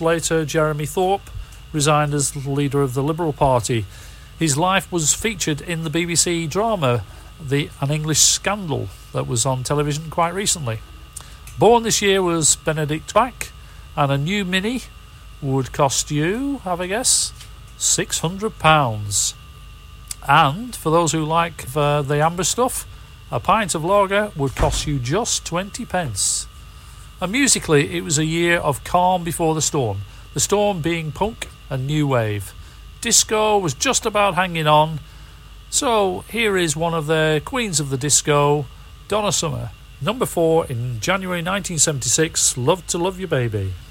months later, Jeremy Thorpe resigned as leader of the Liberal Party. His life was featured in the BBC drama An English Scandal that was on television quite recently. Born this year was Benedict Back, and a new Mini would cost you, have a guess, £600. And for those who like the amber stuff, a pint of lager would cost you just 20 pence. And musically, it was a year of calm before the storm being punk and new wave. Disco was just about hanging on, so here is one of their queens of the disco, Donna Summer, number 4 in January 1976, Love to Love You Baby.